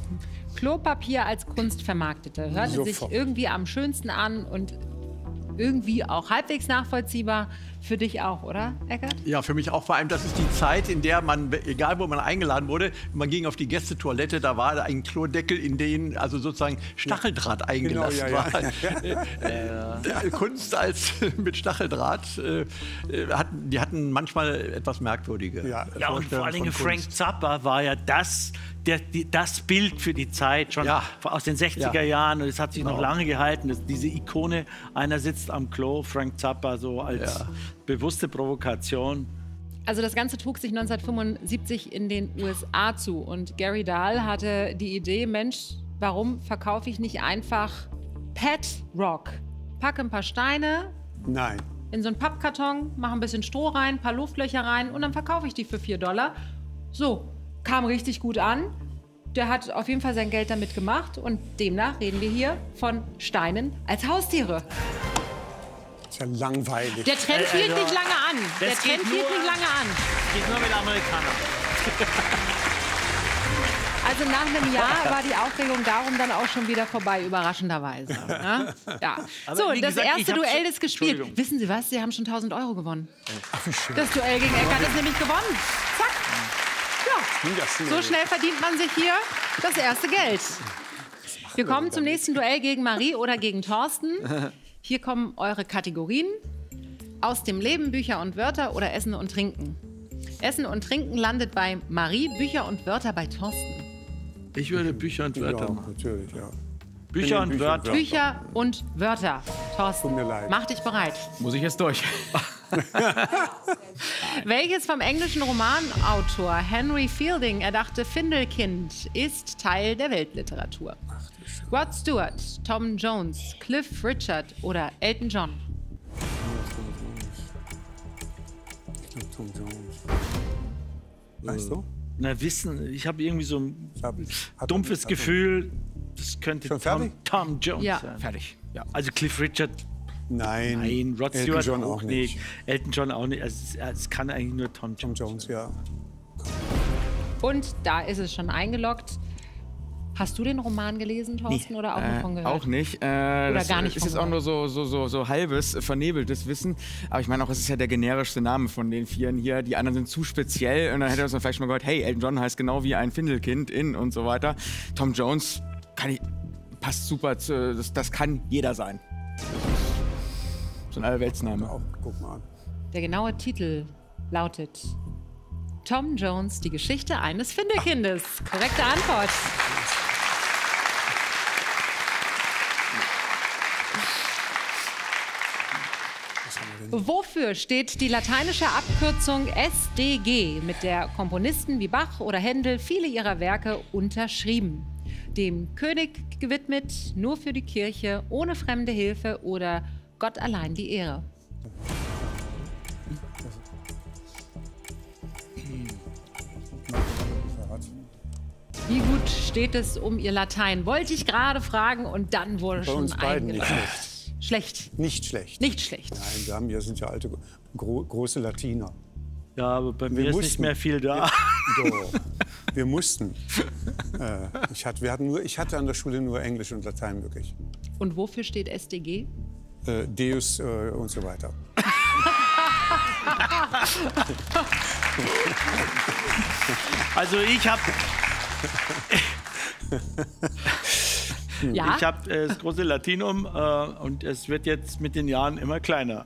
Klopapier als Kunst vermarktete. Hörte sich irgendwie am schönsten an und irgendwie auch halbwegs nachvollziehbar. Für dich auch, oder, Eckart? Ja, für mich auch. Vor allem, das ist die Zeit, in der man, egal wo man eingeladen wurde, man ging auf die Gästetoilette, da war ein Klodeckel, in den also sozusagen Stacheldraht eingelassen war. Kunst als mit Stacheldraht, die hatten manchmal etwas merkwürdige Ja, und vor allen Dingen Frank Zappa war ja das Bild für die Zeit, schon aus den 60er Jahren. Und es hat sich noch lange gehalten. Diese Ikone, einer sitzt am Klo, Frank Zappa, so als bewusste Provokation. Also das Ganze trug sich 1975 in den USA zu. Und Gary Dahl hatte die Idee, Mensch, warum verkaufe ich nicht einfach Pet Rock? Packe ein paar Steine in so einen Pappkarton, mache ein bisschen Stroh rein, ein paar Luftlöcher rein und dann verkaufe ich die für $4. So, kam richtig gut an. Der hat auf jeden Fall sein Geld damit gemacht und demnach reden wir hier von Steinen als Haustiere. Das ist ja langweilig. Der Trend hielt nicht lange an. Der Trend hielt nicht lange an. Geht nur mit Amerikanern. Also nach einem Jahr war die Aufregung darum dann auch schon wieder vorbei, überraschenderweise. Ja? Ja. So, das erste Duell ist gespielt. Wissen Sie was? Sie haben schon 1.000 € gewonnen. Ach, wie schön. Das Duell gegen Eckart ist nämlich gewonnen. Zack. Ja. So schnell verdient man sich hier das erste Geld. Wir kommen zum nächsten Duell gegen Marie oder gegen Thorsten. Hier kommen eure Kategorien. Aus dem Leben, Bücher und Wörter oder Essen und Trinken. Essen und Trinken landet bei Marie, Bücher und Wörter bei Thorsten. Ich würde Bücher und Wörter machen. Natürlich, ja. Bücher und Wörter. Bücher und Wörter. Thorsten, Tut mir leid. mach dich bereit. Muss ich jetzt durch? Welches vom englischen Romanautor Henry Fielding erdachte Findelkind ist Teil der Weltliteratur? Rod Stewart, Tom Jones, Cliff Richard oder Elton John? Tom Jones. Weißt du? Na, ich habe irgendwie so ein dumpfes Gefühl, das könnte Tom Jones sein. Fertig. Ja. Also Cliff Richard. Nein, Rod Stewart John auch nicht. Elton John auch nicht. Also es kann eigentlich nur Tom Jones. Ja. Und da ist es schon eingeloggt. Hast du den Roman gelesen, Thorsten, oder auch nur von gehört? Auch nicht. Oder das gar nicht ist jetzt auch nur so halbes, vernebeltes Wissen. Aber ich meine auch, es ist ja der generischste Name von den vieren hier. Die anderen sind zu speziell. Und dann hätte man vielleicht schon mal gehört, hey, Elton John heißt genau wie ein Findelkind in und so weiter. Tom Jones passt super, das kann jeder sein. Das ist so ein Allerweltsname. Auch, guck mal an. Der genaue Titel lautet Tom Jones, die Geschichte eines Findelkindes. Korrekte Antwort. Wofür steht die lateinische Abkürzung SDG, mit der Komponisten wie Bach oder Händel viele ihrer Werke unterschrieben? Dem König gewidmet, nur für die Kirche, ohne fremde Hilfe oder Gott allein die Ehre? Wie gut steht es um Ihr Latein? Wollte ich gerade fragen und dann wurde schon eingeloggt. Schlecht. Nicht schlecht. Nicht schlecht. Nein, wir sind ja alte, große Latiner. Ja, aber bei mir ist nicht mehr viel da. Doch. Wir mussten. Ich hatte an der Schule nur Englisch und Latein wirklich. Und wofür steht SDG? Deus und so weiter. Also ich habe... Ja? Ich habe das große Latinum und es wird jetzt mit den Jahren immer kleiner.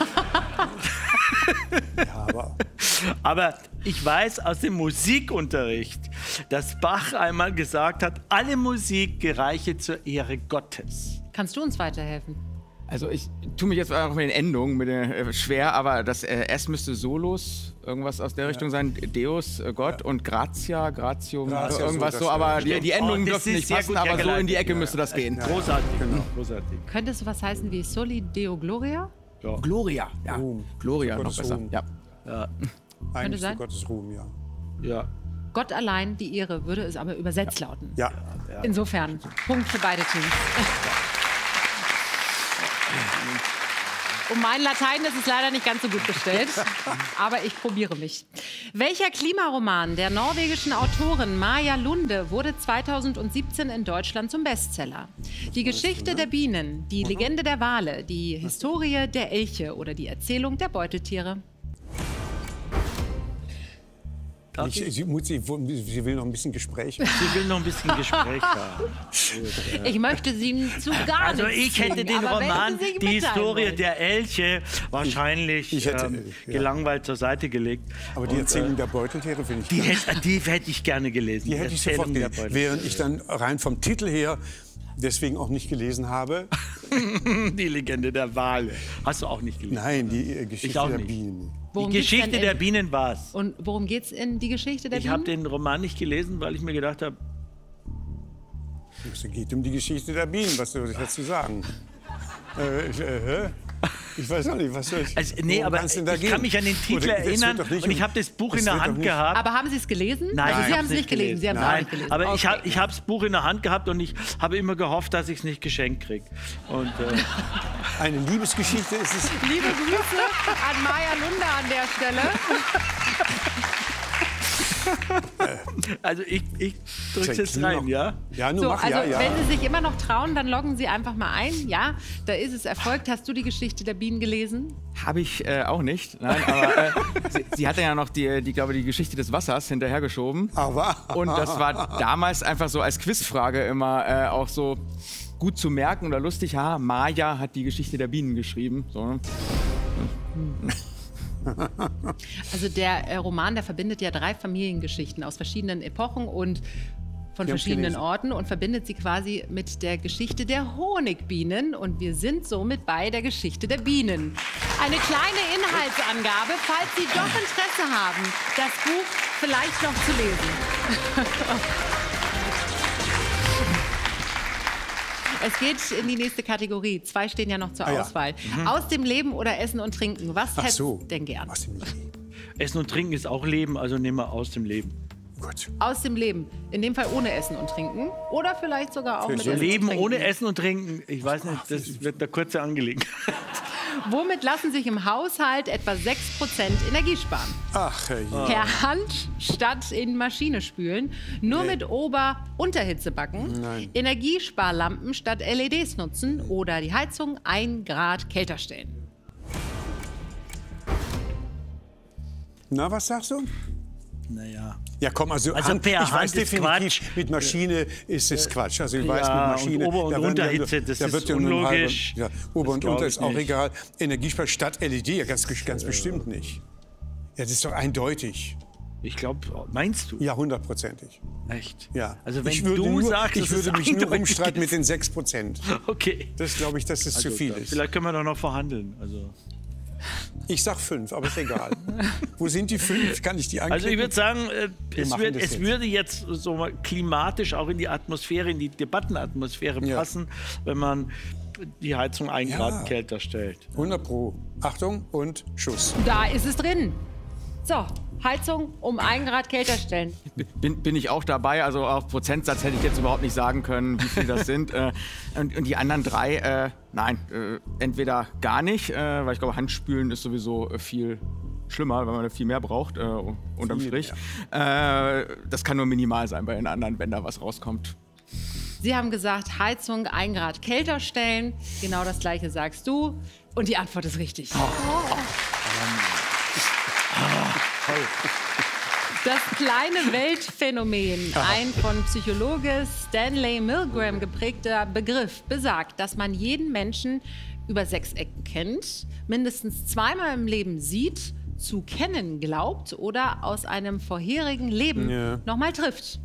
Ja, aber ich weiß aus dem Musikunterricht, dass Bach einmal gesagt hat, alle Musik gereiche zur Ehre Gottes. Kannst du uns weiterhelfen? Also ich tue mich jetzt auch mit den Endungen, schwer, aber das S müsste Solos, irgendwas aus der Richtung sein, Deus, Gott und Gratia, Gratium, irgendwas so, aber die Endungen dürfen nicht passen, aber so in die Ecke müsste das gehen. Großartig, genau. Großartig. Könnte es sowas heißen wie Soli Deo Gloria? Ja. Gloria, ja. Ruhm. Gloria, noch besser. Ruhm. Ja. Eigentlich sein? zu Gottes Ruhm, ja. Ja. Gott allein die Ehre, würde es aber übersetzt lauten. Ja. Insofern, Punkt für beide Teams. Um mein Latein ist es leider nicht ganz so gut bestellt, aber ich probiere mich. Welcher Klimaroman der norwegischen Autorin Maja Lunde wurde 2017 in Deutschland zum Bestseller? Die Geschichte der Bienen, die Legende der Wale, die Historie der Elche oder die Erzählung der Beuteltiere? Sie will noch ein bisschen Gespräch. Sie will noch ein bisschen Gespräch haben. Ich möchte Sie zu gar nichts Also ich hätte den Roman Die Historie der Elche wahrscheinlich gelangweilt zur Seite gelegt. Aber die Erzählung der Beuteltiere finde ich die hätte ich gerne gelesen. Die hätte ich sofort gelesen. Während ich dann rein vom Titel her deswegen auch nicht gelesen habe. Die Legende der Wale. Hast du auch nicht gelesen? Nein, die Geschichte der Bienen. Worum die Geschichte der Bienen war's. Und worum geht's in die Geschichte der Bienen? Ich habe den Roman nicht gelesen, weil ich mir gedacht habe... Es geht um die Geschichte der Bienen, was soll ich dazu sagen? Ich weiß auch nicht, was soll ich... Also, nee, aber ich kann mich an den Titel erinnern und ich habe das Buch in der Hand gehabt. Aber haben Sie es gelesen? Nein, also Sie haben es nicht gelesen. Sie haben es auch nicht gelesen. Aber okay. ich habe das Buch in der Hand gehabt und ich habe immer gehofft, dass ich es nicht geschenkt kriege. Eine Liebesgeschichte ist es. Liebe Grüße an Maja Lunde an der Stelle. Also ich drücke es jetzt rein, ja? Ja, nur so, mach, also ja. Wenn Sie sich immer noch trauen, dann loggen Sie einfach mal ein. Ja, da ist es erfolgt. Hast du die Geschichte der Bienen gelesen? Habe ich auch nicht. Nein, aber sie hatte ja noch die Geschichte des Wassers hinterhergeschoben. Aber. Und das war damals einfach so als Quizfrage immer auch so gut zu merken oder lustig. Ha, Maja hat die Geschichte der Bienen geschrieben. So. Also der Roman, der verbindet ja 3 Familiengeschichten aus verschiedenen Epochen und von verschiedenen Orten und verbindet sie quasi mit der Geschichte der Honigbienen. Und wir sind somit bei der Geschichte der Bienen. Eine kleine Inhaltsangabe, falls Sie doch Interesse haben, das Buch vielleicht noch zu lesen. Es geht in die nächste Kategorie. 2 stehen ja noch zur Auswahl. Aus dem Leben oder Essen und Trinken. Was hättest du denn gern? Aus dem Leben. Essen und Trinken ist auch Leben, also nehmen wir aus dem Leben. Gut. Aus dem Leben. In dem Fall ohne Essen und Trinken. Oder vielleicht sogar auch mit Essen Leben und Trinken. ohne Essen und Trinken, ich weiß nicht, das wird eine kurze Angelegenheit. Womit lassen sich im Haushalt etwa 6% Energie sparen? Ach, ja. Per Hand statt in Maschine spülen, nur mit Ober-Unterhitze backen, Energiesparlampen statt LEDs nutzen oder die Heizung 1 Grad kälter stellen. Na, was sagst du? Naja. Ja, komm, also per ich Hand weiß ist definitiv, Quatsch. mit Maschine ist es Quatsch. Also ich weiß, mit Maschine... Und Ober- und Unterhitze, das ist unlogisch. Ober- und Unter ist auch nicht. egal. Energiespar statt LED, ja, ganz bestimmt nicht. Ja, das ist doch eindeutig. Ich glaube, meinst du? Ja, 100%ig. Echt? Ja. Also wenn ich würde mich nur rumstreiten mit den 6%. Okay. Das glaube ich, dass es zu viel ist. Vielleicht können wir doch noch verhandeln. Also. Ich sag 5, aber ist egal. Wo sind die 5? Kann ich die anklicken? Also ich würde sagen, es würde jetzt so klimatisch auch in die Atmosphäre, in die Debattenatmosphäre passen, wenn man die Heizung 1 Grad kälter stellt. 100 Pro. Achtung und Schuss. Da ist es drin. So, Heizung um 1 Grad kälter stellen. Bin ich auch dabei, also auf Prozentsatz hätte ich jetzt überhaupt nicht sagen können, wie viel das sind. Und die anderen 3, nein, entweder gar nicht, weil ich glaube, Handspülen ist sowieso viel schlimmer, weil man viel mehr braucht, unterm Strich. Das kann nur minimal sein bei den anderen, wenn da was rauskommt. Sie haben gesagt, Heizung 1 Grad kälter stellen. Genau das Gleiche sagst du. Und die Antwort ist richtig. Das kleine Weltphänomen, ein von Psychologe Stanley Milgram geprägter Begriff, besagt, dass man jeden Menschen über 6 Ecken kennt, mindestens 2-mal im Leben sieht, zu kennen glaubt oder aus einem vorherigen Leben nochmal trifft.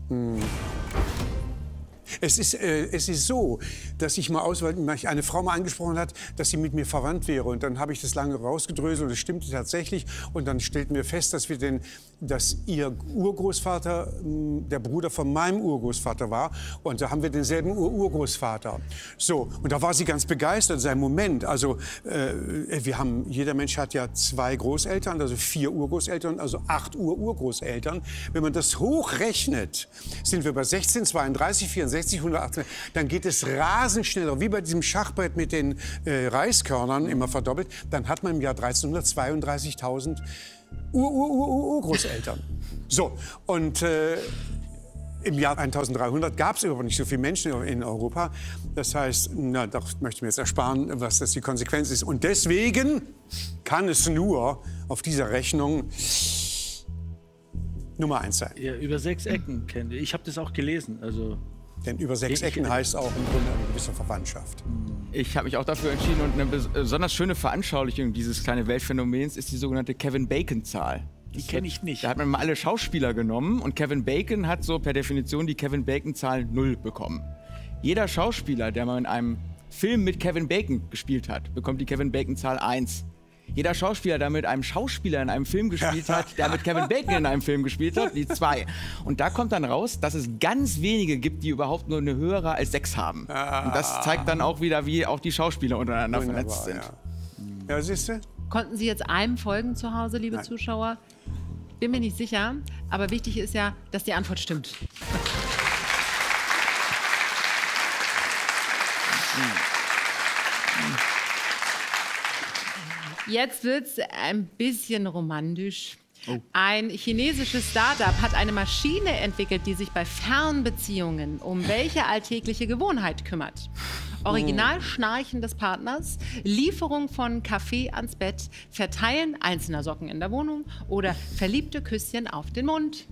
Es ist so, dass ich mal eine Frau mal angesprochen hat, dass sie mit mir verwandt wäre. Und dann habe ich das lange rausgedröselt und es stimmte tatsächlich. Und dann stellten wir fest, dass ihr Urgroßvater der Bruder von meinem Urgroßvater war. Und da haben wir denselben Urgroßvater. So, und da war sie ganz begeistert. Sein Moment, also jeder Mensch hat ja 2 Großeltern, also 4 Urgroßeltern, also 8 Urgroßeltern. Wenn man das hochrechnet, sind wir bei 16, 32, 64, 160, 180, dann geht es rasend schneller, wie bei diesem Schachbrett mit den Reiskörnern, immer verdoppelt. Dann hat man im Jahr 1300 32.000 Urgroßeltern. So, und im Jahr 1300 gab es überhaupt nicht so viele Menschen in Europa. Das heißt, na, das möchte ich mir jetzt ersparen, was das die Konsequenz ist. Und deswegen kann es nur auf dieser Rechnung Nummer 1 sein. Ja, über 6 Ecken kennt ihr. Ich habe das auch gelesen. Also denn über 6 Ecken heißt auch im Grunde eine gewisse Verwandtschaft. Ich habe mich auch dafür entschieden und eine besonders schöne Veranschaulichung dieses kleinen Weltphänomens ist die sogenannte Kevin-Bacon-Zahl. Die kenne ich nicht. Da hat man mal alle Schauspieler genommen und Kevin Bacon hat so per Definition die Kevin-Bacon-Zahl 0 bekommen. Jeder Schauspieler, der mal in einem Film mit Kevin Bacon gespielt hat, bekommt die Kevin-Bacon-Zahl 1. Jeder Schauspieler, der mit einem Schauspieler in einem Film gespielt hat, der mit Kevin Bacon in einem Film gespielt hat, die 2. Und da kommt dann raus, dass es ganz wenige gibt, die überhaupt nur eine höhere als 6 haben. Und das zeigt dann auch wieder, wie auch die Schauspieler untereinander vernetzt sind. Ja, siehst du? Konnten Sie jetzt einem folgen zu Hause, liebe Zuschauer? Bin mir nicht sicher, aber wichtig ist ja, dass die Antwort stimmt. Jetzt wird's ein bisschen romantisch. Oh. Ein chinesisches Start-up hat eine Maschine entwickelt, die sich bei Fernbeziehungen um welche alltägliche Gewohnheit kümmert. Originalschnarchen des Partners, Lieferung von Kaffee ans Bett, Verteilen einzelner Socken in der Wohnung oder verliebte Küsschen auf den Mund.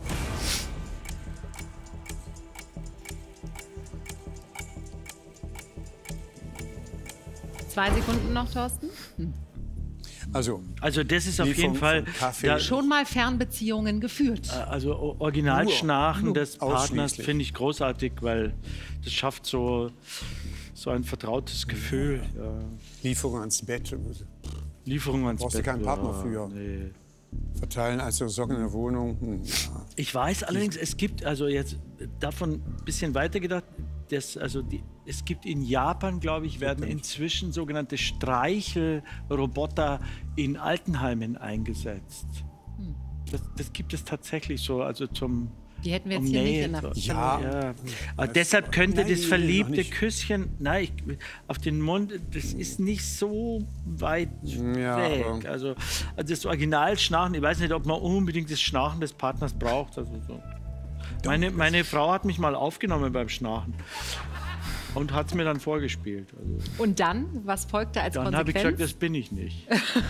Zwei Sekunden noch, Thorsten. Also das ist auf jeden Fall schon mal Fernbeziehungen geführt. Also Originalschnarchen des Partners finde ich großartig, weil das schafft so ein vertrautes Gefühl. Ja. Lieferung ans Bett. Lieferung ans Bett. Brauchst du keinen Partner für. Nee. Verteilen also Socken in der Wohnung. Ja. Ich weiß allerdings, es gibt, also jetzt davon ein bisschen weitergedacht, es gibt in Japan, glaube ich, werden inzwischen sogenannte Streichelroboter in Altenheimen eingesetzt. Das gibt es tatsächlich so, also zum Die hätten wir jetzt hier nicht in der Ja. Aber deshalb könnte das verliebte Küsschen, auf den Mund, das ist nicht so weit weg. Also das Originalschnarchen, ich weiß nicht, ob man unbedingt das Schnarchen des Partners braucht. Also so. Meine Frau hat mich mal aufgenommen beim Schnarchen und hat es mir dann vorgespielt. Also. Und dann? Was folgte als Konsequenz? Dann habe ich gesagt, das bin ich nicht.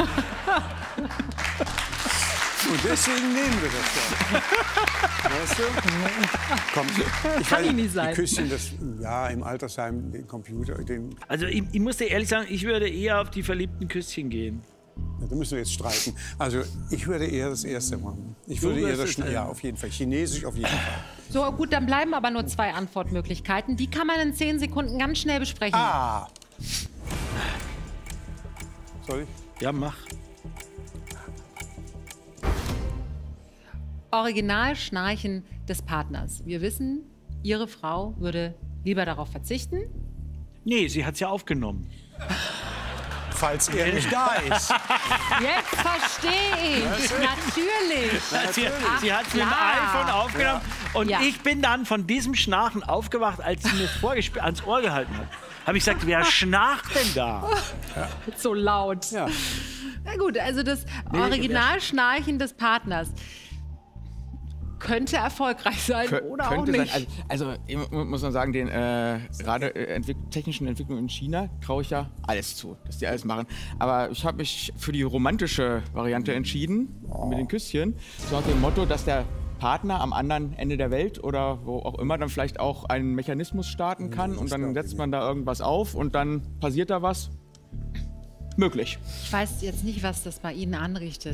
Und deswegen nehmen wir das doch. Weißt du? Komm, kann ich nicht sein. Die Küsschen, im Altersheim, den Computer, Also ich muss dir ehrlich sagen, ich würde eher auf die verliebten Küsschen gehen. Ja, da müssen wir jetzt streiten. Also ich würde eher das Erste machen. Ich würde eher das ja, auf jeden Fall. Chinesisch auf jeden Fall. So, gut, dann bleiben aber nur 2 Antwortmöglichkeiten. Die kann man in 10 Sekunden ganz schnell besprechen. Soll ich? Ja, mach. Originalschnarchen des Partners. Wir wissen, Ihre Frau würde lieber darauf verzichten. Nee, sie hat es ja aufgenommen. Falls er nicht da ist. Jetzt verstehe ich. Natürlich. Sie hat es mit dem iPhone aufgenommen. Ja. Und ich bin dann von diesem Schnarchen aufgewacht, als sie mir das ans Ohr gehalten hat. Habe ich gesagt, wer schnarcht denn da? Ja. So laut. Ja. Na gut, also das Originalschnarchen des Partners könnte erfolgreich sein oder auch nicht. Sein. Also muss man sagen, den gerade technischen Entwicklungen in China traue ich ja alles zu, dass die alles machen. Aber ich habe mich für die romantische Variante entschieden, mit den Küsschen. So nach dem Motto, dass der Partner am anderen Ende der Welt oder wo auch immer dann vielleicht auch einen Mechanismus starten kann und dann setzt man da irgendwas auf und dann passiert da was. Möglich. Ich weiß jetzt nicht, was das bei Ihnen anrichtet.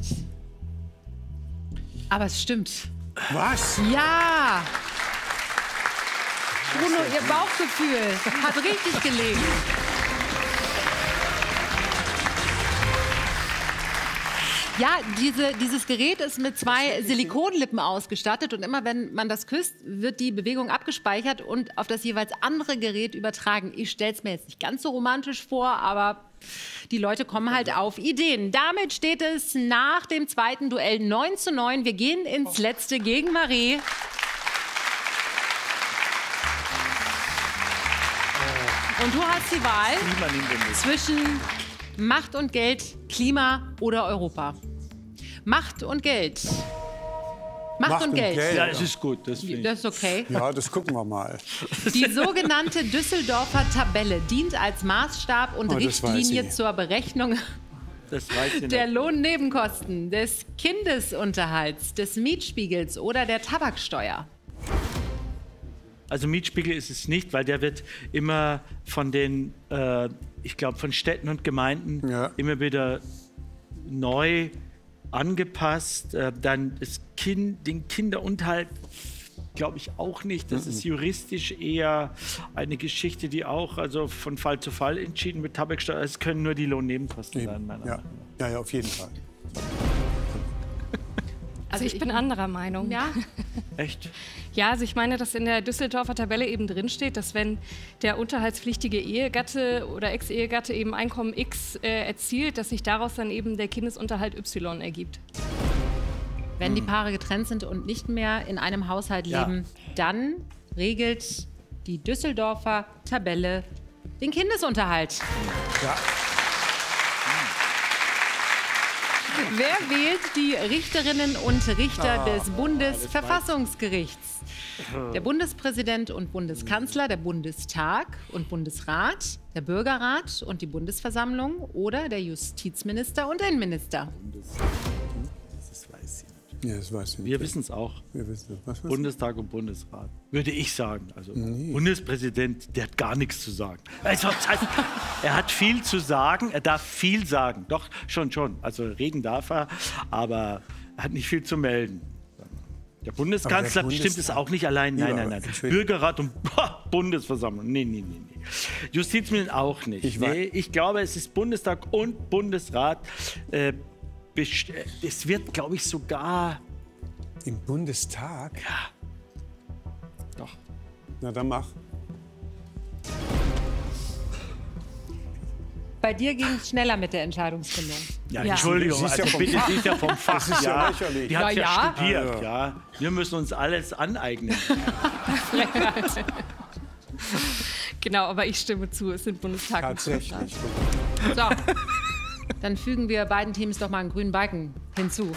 Aber es stimmt. Was? Ja! Bruno, Ihr Bauchgefühl hat richtig gelegen. Ja, dieses Gerät ist mit 2 Silikonlippen ausgestattet und immer wenn man das küsst, wird die Bewegung abgespeichert und auf das jeweils andere Gerät übertragen. Ich stelle es mir jetzt nicht ganz so romantisch vor, aber die Leute kommen halt auf Ideen. Damit steht es nach dem zweiten Duell 9:9. Wir gehen ins letzte gegen Marie. Und du hast die Wahl zwischen Macht und Geld, Klima oder Europa. Macht und Geld. Macht und Geld. Ja, es ist gut. Das ist okay. Ja, das gucken wir mal. Die sogenannte Düsseldorfer Tabelle dient als Maßstab und Richtlinie zur Berechnung der Lohnnebenkosten, des Kindesunterhalts, des Mietspiegels oder der Tabaksteuer. Also Mietspiegel ist es nicht, weil der wird immer von den, ich glaube, von Städten und Gemeinden immer wieder neu angepasst. Dann den Kinderunterhalt glaube ich auch nicht. Das ist juristisch eher eine Geschichte, die auch also von Fall zu Fall entschieden wird. Tabaksteuer, es können nur die Lohnnebenkosten sein. Ja, auf jeden Fall. Also ich bin anderer Meinung. Ja? Echt? Ja, also ich meine, dass in der Düsseldorfer Tabelle eben drinsteht, dass wenn der unterhaltspflichtige Ehegatte oder Ex-Ehegatte eben Einkommen X erzielt, dass sich daraus dann eben der Kindesunterhalt Y ergibt. Wenn die Paare getrennt sind und nicht mehr in einem Haushalt leben, dann regelt die Düsseldorfer Tabelle den Kindesunterhalt. Ja. Wer wählt die Richterinnen und Richter des Bundesverfassungsgerichts? Der Bundespräsident und Bundeskanzler, der Bundestag und Bundesrat, der Bürgerrat und die Bundesversammlung oder der Justizminister und Innenminister? Ja, das weiß ich nicht. Wir wissen es auch. Wir wissen es. Bundestag und Bundesrat. Würde ich sagen. Also Bundespräsident, der hat gar nichts zu sagen. Also, er hat viel zu sagen, er darf viel sagen. Doch, schon. Also reden darf er, aber er hat nicht viel zu melden. Der Bundeskanzler bestimmt es auch nicht allein. Nein. Bürgerrat und Bundesversammlung. Nee. Justizminister auch nicht. Ich glaube, es ist Bundestag und Bundesrat. Es wird, glaube ich, sogar... Im Bundestag? Ja. Doch. Na, dann mach. Bei dir ging es schneller mit der Entscheidungsfindung. Ja, Entschuldigung, Sie ist ja vom Fach. Das ist ja lächerlich. Die hat ja studiert, ja. Wir müssen uns alles aneignen. Genau, aber ich stimme zu, es sind Bundestag und Tatsächlich. So, dann fügen wir beiden Teams doch mal einen grünen Balken hinzu.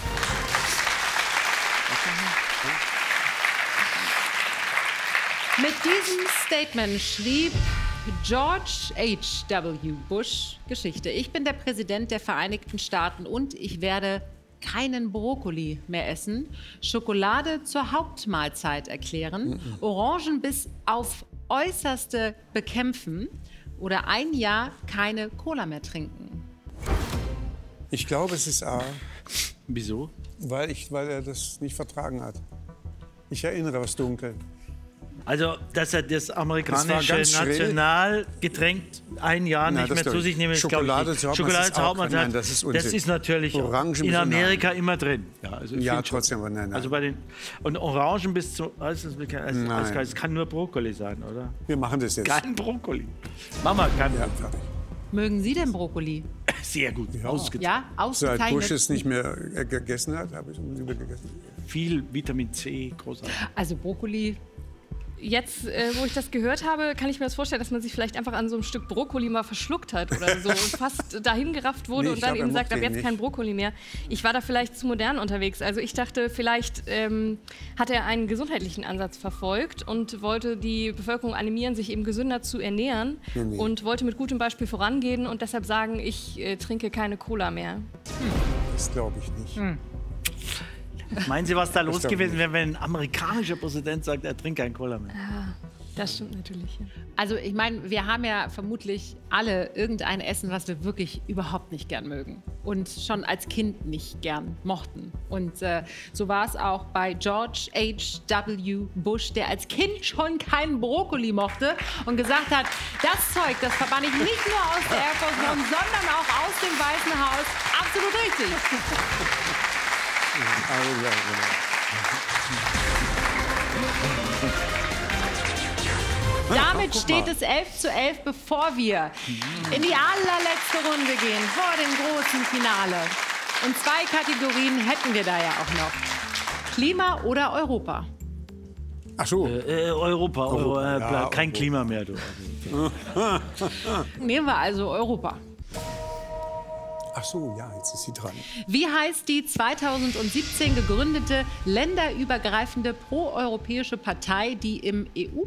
Mit diesem Statement schrieb George H.W. Bush Geschichte. Ich bin der Präsident der Vereinigten Staaten und ich werde keinen Brokkoli mehr essen, Schokolade zur Hauptmahlzeit erklären, Orangen bis auf Äußerste bekämpfen oder ein Jahr keine Cola mehr trinken. Ich glaube, es ist A. Wieso? Weil er das nicht vertragen hat. Ich erinnere was dunkel. Also, dass er das amerikanische Nationalgetränk ein Jahr nicht mehr zu sich nehmen, ist, Schokolade zur Hauptmahlzeit. Nein, das ist natürlich in Amerika immer drin. Ja, also trotzdem, aber nein. Also und Orangen bis zu... es kann nur Brokkoli sein, oder? Wir machen das jetzt. Kein Brokkoli. Mama kann. Ja, fertig. Mögen Sie denn Brokkoli? Sehr gut. Ja. Ausgezeichnet. Seit Bush es nicht mehr gegessen hat, habe ich es lieber gegessen. Viel Vitamin C, großartig. Also Brokkoli... Jetzt, wo ich das gehört habe, kann ich mir das vorstellen, dass man sich vielleicht einfach an so einem Stück Brokkoli mal verschluckt hat oder so und fast dahin gerafft wurde und dann eben sagt, ab jetzt kein Brokkoli mehr. Ich war da vielleicht zu modern unterwegs. Also ich dachte, vielleicht hat er einen gesundheitlichen Ansatz verfolgt und wollte die Bevölkerung animieren, sich eben gesünder zu ernähren und wollte mit gutem Beispiel vorangehen und deshalb sagen, ich trinke keine Cola mehr. Das glaube ich nicht. Meinen Sie, was da los gewesen wäre, wenn ein amerikanischer Präsident sagt, er trinkt keinen Cola mehr? Ja, das stimmt natürlich. Ja. Also ich meine, wir haben ja vermutlich alle irgendein Essen, was wir wirklich überhaupt nicht gern mögen und schon als Kind nicht gern mochten. Und so war es auch bei George H.W. Bush, der als Kind schon keinen Brokkoli mochte und gesagt hat, das Zeug, das verbann ich nicht nur aus der Air Force One, sondern auch aus dem Weißen Haus. Absolut richtig. Damit steht es 11:11, bevor wir in die allerletzte Runde gehen, vor dem großen Finale. Und 2 Kategorien hätten wir da ja auch noch. Klima oder Europa? Ach so. Europa. Kein Klima mehr. Du. Nehmen wir also Europa. Ach so, ja, jetzt ist sie dran. Wie heißt die 2017 gegründete länderübergreifende proeuropäische Partei, die im EU